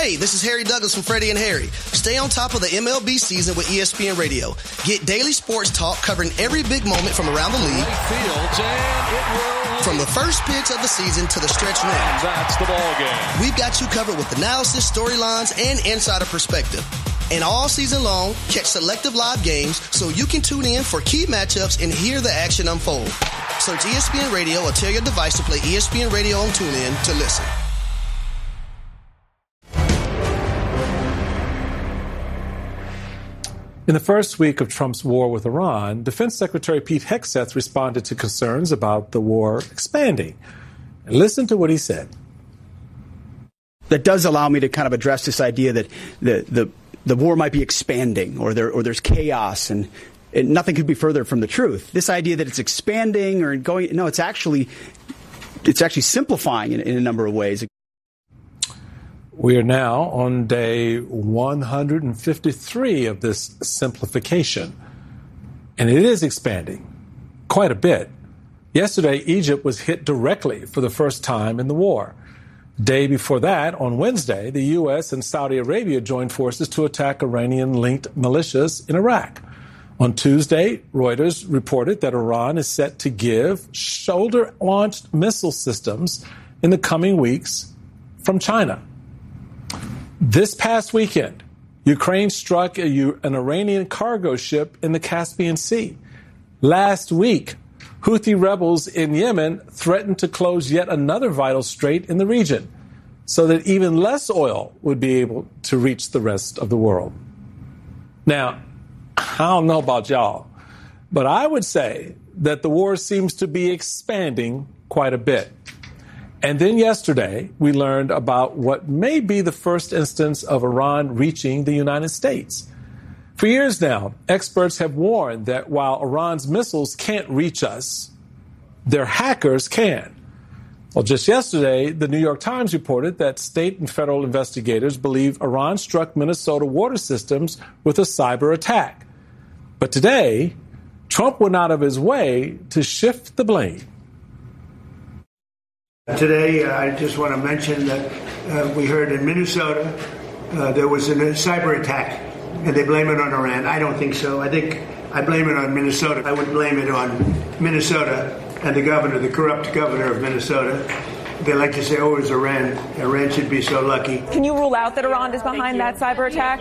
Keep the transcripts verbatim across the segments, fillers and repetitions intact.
Hey, this is Harry Douglas from Freddie and Harry. Stay on top of the M L B season with E S P N Radio. Get daily sports talk covering every big moment from around the league. From the first pitch of the season to the stretch run. That's the ball game. We've got you covered with analysis, storylines, and insider perspective. And all season long, catch selective live games so you can tune in for key matchups and hear the action unfold. Search E S P N Radio or tell your device to play E S P N Radio on TuneIn to listen. In the first week of Trump's war with Iran, Defense Secretary Pete Hegseth responded to concerns about the war expanding. And listen to what he said. That does allow me to kind of address this idea that the the, the war might be expanding or there or there's chaos and, and nothing could be further from the truth. This idea that it's expanding or going, no, it's actually it's actually simplifying in, in a number of ways. We are now on day one hundred fifty-three of this simplification, and it is expanding quite a bit. Yesterday, Egypt was hit directly for the first time in the war. Day before that, on Wednesday, the U S and Saudi Arabia joined forces to attack Iranian-linked militias in Iraq. On Tuesday, Reuters reported that Iran is set to give shoulder-launched missile systems in the coming weeks from China. This past weekend, Ukraine struck a, an Iranian cargo ship in the Caspian Sea. Last week, Houthi rebels in Yemen threatened to close yet another vital strait in the region so that even less oil would be able to reach the rest of the world. Now, I don't know about y'all, but I would say that the war seems to be expanding quite a bit. And then yesterday, we learned about what may be the first instance of Iran reaching the United States. For years now, experts have warned that while Iran's missiles can't reach us, their hackers can. Well, just yesterday, the New York Times reported that state and federal investigators believe Iran struck Minnesota water systems with a cyber attack. But today, Trump went out of his way to shift the blame. Today, uh, I just want to mention that uh, we heard in Minnesota uh, there was a cyber attack, and they blame it on Iran. I don't think so. I think I blame it on Minnesota. I would blame it on Minnesota and the governor, the corrupt governor of Minnesota. They like to say, oh, it was Iran. Iran should be so lucky. Can you rule out that Iran is behind that cyber attack?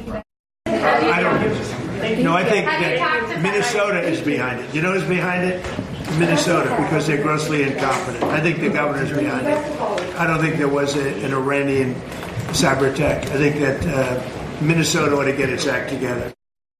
I don't. No, I think that Minnesota is behind it. You know who's behind it? Minnesota, because they're grossly incompetent. I think the governor's behind it. I don't think there was a, an Iranian cyber attack. I think that uh, Minnesota ought to get its act together.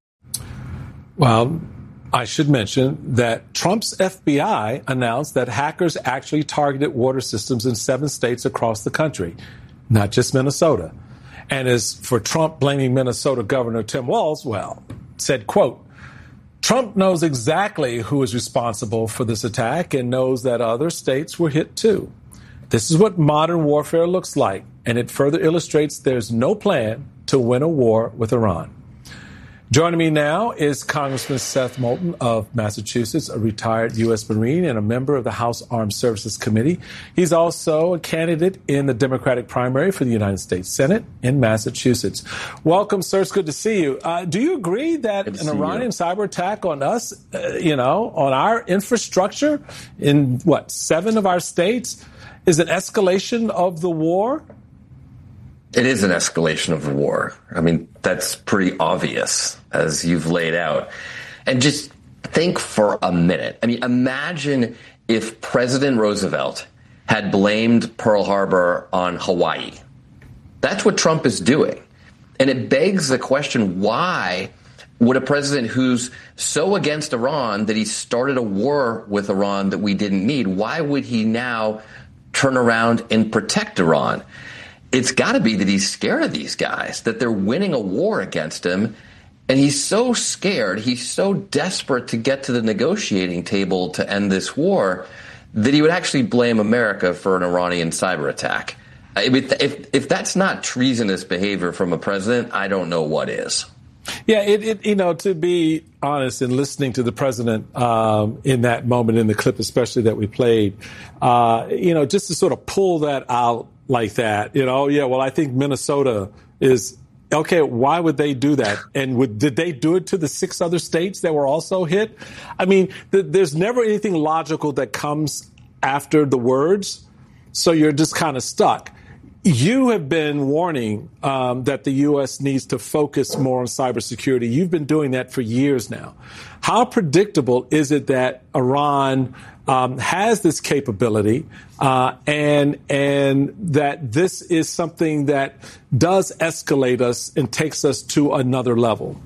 Well, I should mention that Trump's F B I announced that hackers actually targeted water systems in seven states across the country, not just Minnesota. And as for Trump blaming Minnesota Governor Tim Walz, well, said, quote, Trump knows exactly who is responsible for this attack and knows that other states were hit too. This is what modern warfare looks like, and it further illustrates there's no plan to win a war with Iran. Joining me now is Congressman Seth Moulton of Massachusetts, a retired U S Marine and a member of the House Armed Services Committee. He's also a candidate in the Democratic primary for the United States Senate in Massachusetts. Welcome, sir. It's good to see you. Uh, do you agree that an Iranian cyber attack on us, uh, you know, on our infrastructure in, what, seven of our states is an escalation of the war? It is an escalation of the war. I mean, that's pretty obvious, as you've laid out. And just think for a minute. I mean, imagine if President Roosevelt had blamed Pearl Harbor on Hawaii. That's what Trump is doing. And it begs the question, why would a president who's so against Iran that he started a war with Iran that we didn't need, why would he now turn around and protect Iran? It's got to be that he's scared of these guys, that they're winning a war against him. And he's so scared, he's so desperate to get to the negotiating table to end this war that he would actually blame America for an Iranian cyber attack. I mean, if, if that's not treasonous behavior from a president, I don't know what is. Yeah, it, it you know, to be honest, in listening to the president um, in that moment in the clip, especially that we played, uh, you know, just to sort of pull that out like that. You know, yeah, well, I think Minnesota is okay. Why would they do that? And would, did they do it to the six other states that were also hit? I mean, th- there's never anything logical that comes after the words. So you're just kind of stuck. You have been warning um, that the U S needs to focus more on cybersecurity. You've been doing that for years now. How predictable is it that Iran um, has this capability uh, and and that this is something that does escalate us and takes us to another level?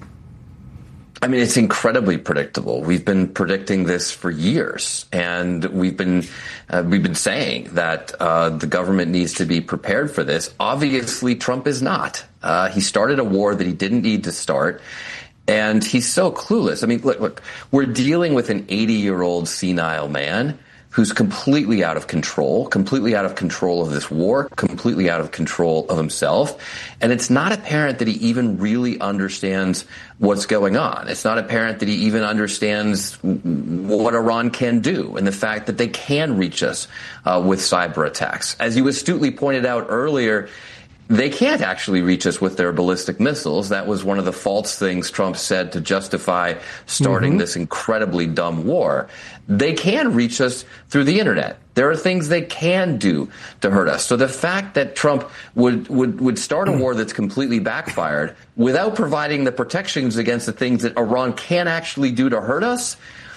I mean, it's incredibly predictable. We've been predicting this for years, and we've been uh, we've been saying that uh, the government needs to be prepared for this. Obviously, Trump is not. Uh, he started a war that he didn't need to start, and he's so clueless. I mean, look, look, we're dealing with an eighty-year-old senile man who's completely out of control, completely out of control of this war, completely out of control of himself. And it's not apparent that he even really understands what's going on. It's not apparent that he even understands what Iran can do and the fact that they can reach us uh, with cyber attacks. As you astutely pointed out earlier, they can't actually reach us with their ballistic missiles. That was one of the false things Trump said to justify starting mm-hmm. this incredibly dumb war. They can reach us through the internet. There are things they can do to hurt us. So the fact that Trump would, would, would start a war that's completely backfired without providing the protections against the things that Iran can actually do to hurt us.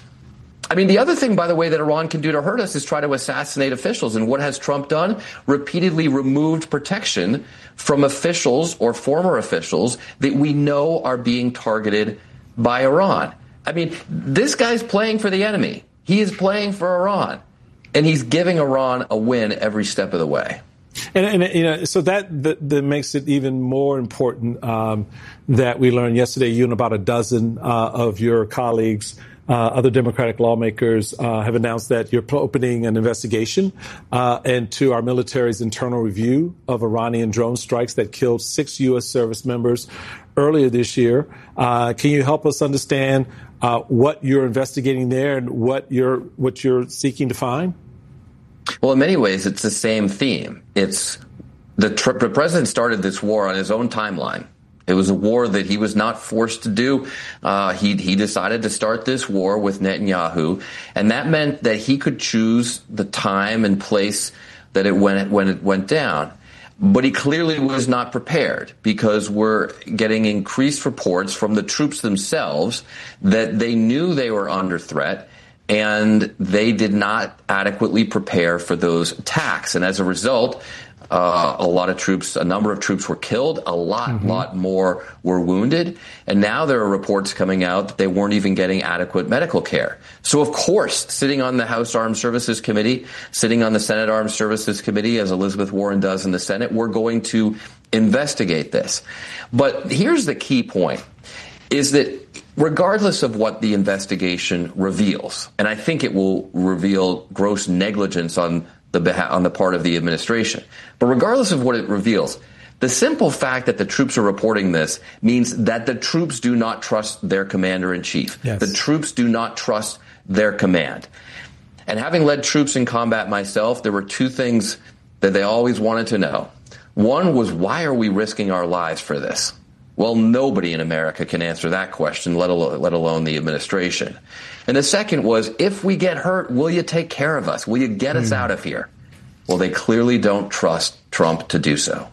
I mean, the other thing, by the way, that Iran can do to hurt us is try to assassinate officials. And what has Trump done? Repeatedly removed protection from officials or former officials that we know are being targeted by Iran. I mean, this guy's playing for the enemy. He is playing for Iran, and he's giving Iran a win every step of the way. And, and you know, so that, that that makes it even more important um, that we learned yesterday. You and about a dozen uh, of your colleagues, uh, other Democratic lawmakers, uh, have announced that you're opening an investigation uh, into our military's internal review of Iranian drone strikes that killed six U S service members earlier this year. Uh, can you help us understand uh, what you're investigating there and what you're what you're seeking to find? Well, in many ways, it's the same theme. It's the, tr- the president started this war on his own timeline. It was a war that he was not forced to do. Uh, he he decided to start this war with Netanyahu, and that meant that he could choose the time and place that it went when it went down. But he clearly was not prepared, because we're getting increased reports from the troops themselves that they knew they were under threat, and they did not adequately prepare for those attacks. And as a result, uh, a lot of troops, a number of troops were killed, a lot, mm-hmm. lot more were wounded. And now there are reports coming out that they weren't even getting adequate medical care. So, of course, sitting on the House Armed Services Committee, sitting on the Senate Armed Services Committee, as Elizabeth Warren does in the Senate, we're going to investigate this. But here's the key point, is that regardless of what the investigation reveals, and I think it will reveal gross negligence on the beha- on the part of the administration, but regardless of what it reveals, the simple fact that the troops are reporting this means that the troops do not trust their commander-in-chief. Yes. The troops do not trust their command. And having led troops in combat myself, there were two things that they always wanted to know. One was, why are we risking our lives for this? Well, nobody in America can answer that question, let alone, let alone the administration. And the second was, if we get hurt, will you take care of us? Will you get us mm. out of here? Well, they clearly don't trust Trump to do so.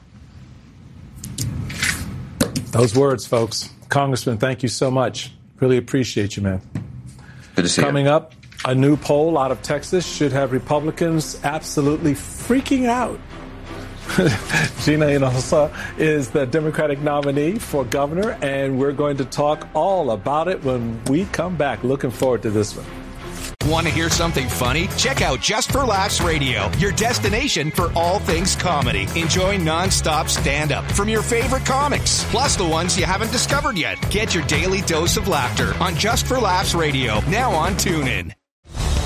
Those words, folks. Congressman, thank you so much. Really appreciate you, man. Good to see Coming you. Coming up, a new poll out of Texas should have Republicans absolutely freaking out. Gina Hinojosa is the Democratic nominee for governor, and we're going to talk all about it when we come back. Looking forward to this one. Want to hear something funny? Check out Just for Laughs Radio, your destination for all things comedy. Enjoy nonstop stand-up from your favorite comics, plus the ones you haven't discovered yet. Get your daily dose of laughter on Just for Laughs Radio, now on TuneIn.